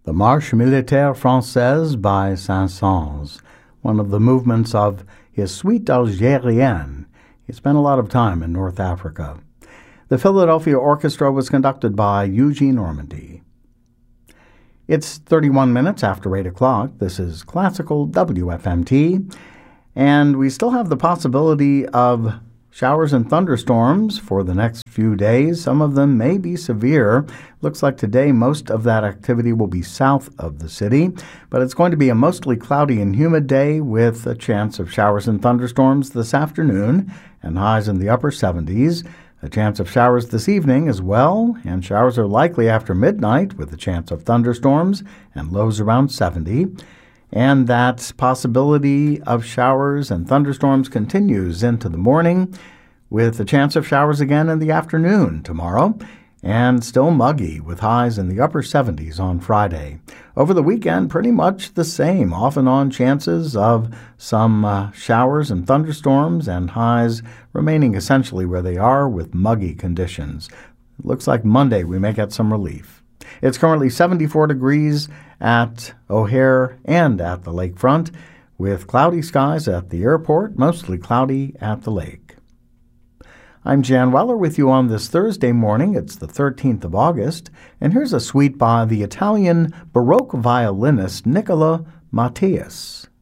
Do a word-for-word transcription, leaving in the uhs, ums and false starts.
The Marche Militaire Française by Saint-Saëns, one of the movements of his Suite Algérienne. He spent a lot of time in North Africa. The Philadelphia Orchestra was conducted by Eugene Normandy. It's thirty-one minutes after eight o'clock. This is Classical W F M T, and we still have the possibility of showers and thunderstorms for the next few days. Some of them may be severe. Looks like today most of that activity will be south of the city, but it's going to be a mostly cloudy and humid day with a chance of showers and thunderstorms this afternoon and highs in the upper seventies. A chance of showers this evening as well, and showers are likely after midnight with a chance of thunderstorms and lows around seventy. And that possibility of showers and thunderstorms continues into the morning with a chance of showers again in the afternoon tomorrow, and still muggy with highs in the upper seventies on Friday. Over the weekend, pretty much the same, off and on chances of some uh, showers and thunderstorms, and highs remaining essentially where they are with muggy conditions. It looks like Monday we may get some relief. It's currently seventy-four degrees at O'Hare and at the lakefront, with cloudy skies at the airport, mostly cloudy at the lake. I'm Jan Weller with you on this Thursday morning. It's the thirteenth of August, and here's a suite by the Italian Baroque violinist Nicola Mattias.